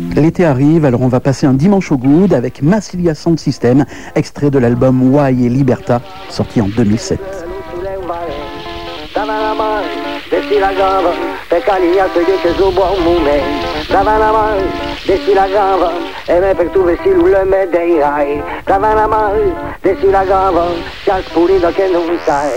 L'été arrive, alors on va passer un dimanche au good avec Massilia Sound System, extrait de l'album Why et Liberta, sorti en 2007. Desci la gamba, per calignarsi che su buon momento. Dava la mano, desci la gamba, e me per tu vesti l'ulle me dei rai. Dava la mano, desci la gamba, c'è spurito che non sai.